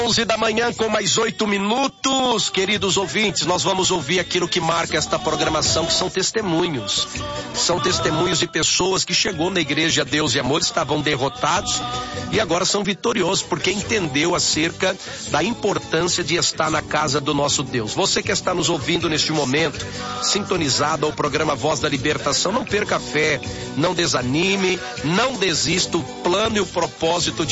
11 da manhã com mais 8 minutos, queridos ouvintes, nós vamos ouvir aquilo que marca esta programação, que são testemunhos. São testemunhos de pessoas que chegou na igreja Deus e Amor, estavam derrotados e agora são vitoriosos porque entendeu acerca da importância de estar na casa do nosso Deus. Você que está nos ouvindo neste momento, sintonizado ao programa Voz da Libertação, não perca a fé, não desanime, não desista, o plano e o propósito de